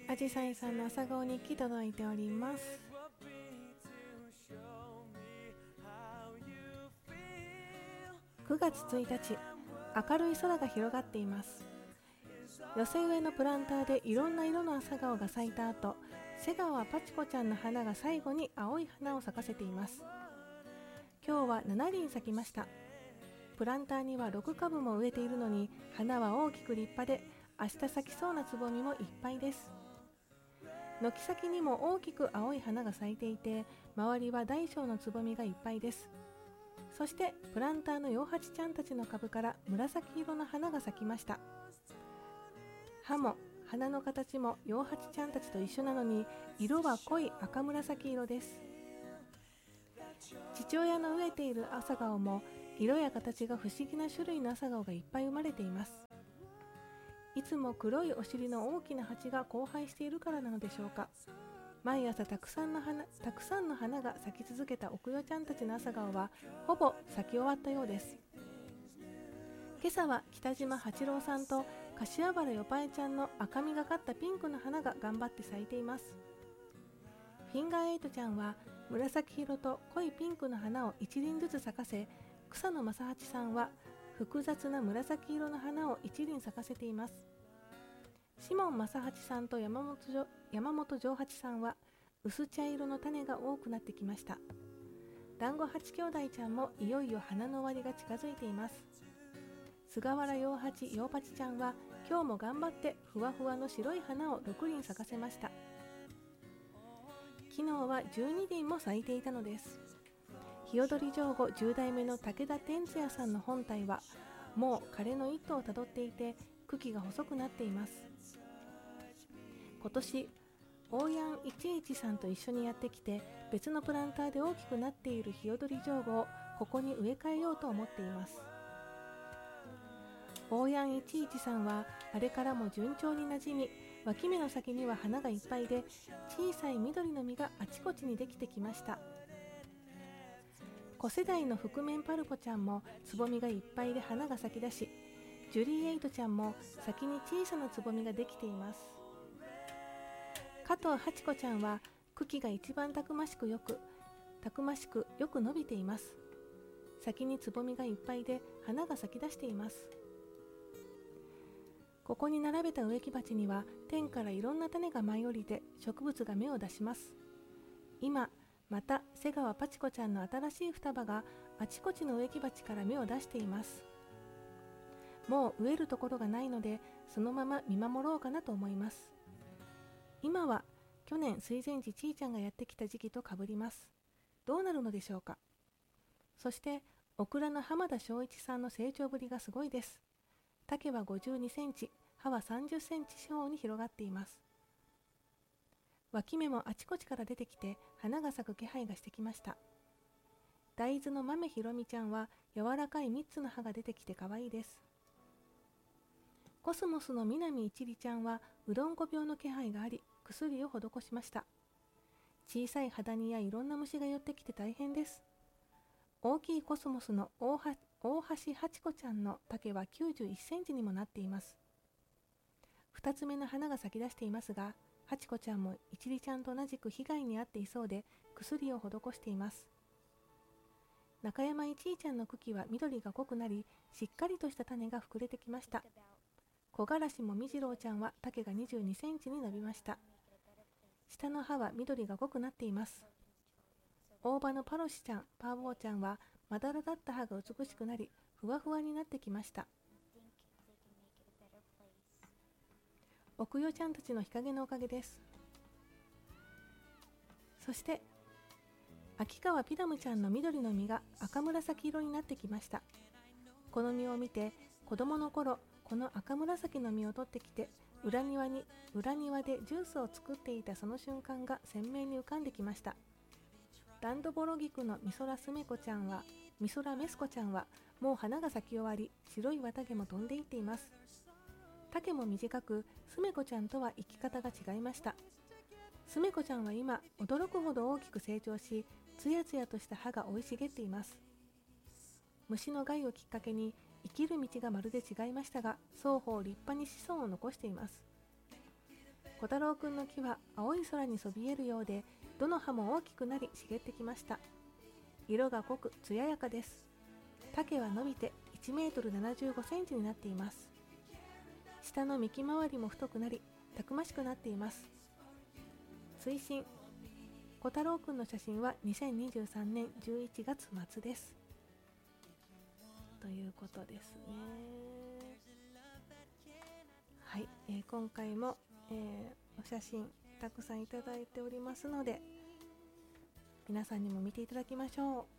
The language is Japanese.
あじさいさんの朝顔日記届いております。9月1日、明るい空が広がっています。寄せ植えのプランターでいろんな色の朝顔が咲いた後、瀬川パチコちゃんの花が最後に青い花を咲かせています。今日は7輪咲きました。プランターには6株も植えているのに、花は大きく立派で、明日咲きそうなつぼみもいっぱいです。軒先にも大きく青い花が咲いていて、周りは大小のつぼみがいっぱいです。そしてプランターの洋八ちゃんたちの株から紫色の花が咲きました。葉も花の形も洋八ちゃんたちと一緒なのに、色は濃い赤紫色です。父親の植えている朝顔も色や形が不思議な種類の朝顔がいっぱい生まれています。いつも黒いお尻の大きな蜂が交配しているからなのでしょうか。毎朝たくさんの花が咲き続けた奥代ちゃんたちの朝顔はほぼ咲き終わったようです。今朝は北島八郎さんと柏原よぱえちゃんの赤みがかったピンクの花が頑張って咲いています。フィンガーエイトちゃんは紫色と濃いピンクの花を一輪ずつ咲かせ、草野正八さんは複雑な紫色の花を一輪咲かせています。シモン正八さんと山本丈八さんは薄茶色の種が多くなってきました。団子八兄弟ちゃんもいよいよ花の終わりが近づいています。菅原洋八洋八ちゃんは今日も頑張ってふわふわの白い花を6輪咲かせました。昨日は12輪も咲いていたのです。ひよどり上後10代目の武田天津也さんの本体はもう枯れの一途をたどっていて、茎が細くなっています。今年大ヤン11さんと一緒にやってきて、別のプランターで大きくなっているひよどり上後をここに植え替えようと思っています。大ヤン11さんはあれからも順調になじみ、脇芽の先には花がいっぱいで、小さい緑の実があちこちにできてきました。子世代の覆面パルポちゃんもつぼみがいっぱいで花が咲き出し、ジュリーエイトちゃんも先に小さなつぼみができています。加藤八子ちゃんは茎が一番たくましくよく伸びています。先につぼみがいっぱいで花が咲き出しています。ここに並べた植木鉢には天からいろんな種が舞い降りて植物が芽を出します。今また瀬川パチコちゃんの新しい双葉があちこちの植木鉢から芽を出しています。もう植えるところがないので、そのまま見守ろうかなと思います。今は去年水前寺ちいちゃんがやってきた時期とかぶります。どうなるのでしょうか。そしてオクラの浜田翔一さんの成長ぶりがすごいです。丈は52センチ、葉は30センチ四方に広がっています。脇芽もあちこちから出てきて花が咲く気配がしてきました。大豆の豆ひろみちゃんは柔らかい3つの葉が出てきて可愛いです。コスモスの南一里ちゃんはうどんこ病の気配があり、薬を施しました。小さい肌にやいろんな虫が寄ってきて大変です。大きいコスモスの大橋八子ちゃんの丈は91センチにもなっています。2つ目の花が咲き出していますが、八子ちゃんも一里ちゃんと同じく被害に遭っていそうで薬を施しています。中山一里ちゃんの茎は緑が濃くなり、しっかりとした種が膨れてきました。木枯らしもみじろうちゃんは丈が22センチに伸びました。下の葉は緑が濃くなっています。大葉のパーボーちゃんはまだらだった葉が美しくなり、ふわふわになってきました。奥代ちゃんたちの日陰のおかげです。そして秋川ピダムちゃんの緑の実が赤紫色になってきました。この実を見て、子供の頃この赤紫の実を取ってきて裏庭でジュースを作っていたその瞬間が鮮明に浮かんできました。ランドボロギクの美空メスコちゃんはもう花が咲き終わり、白い綿毛も飛んでいっています。丈も短く、スメコちゃんとは生き方が違いました。スメコちゃんは今驚くほど大きく成長し、つやつやとした葉が生い茂っています。虫の害をきっかけに生きる道がまるで違いましたが、双方立派に子孫を残しています。 小太郎くんの木は青い空にそびえるようで、どの葉も大きくなり茂ってきました。色が濃く艶やかです。丈は伸びて1メートル75センチになっています。下の幹回りも太くなり、たくましくなっています。推進。小太郎くんの写真は2023年11月末です。ということですね。はい、今回も、お写真たくさんいただいておりますので、皆さんにも見ていただきましょう。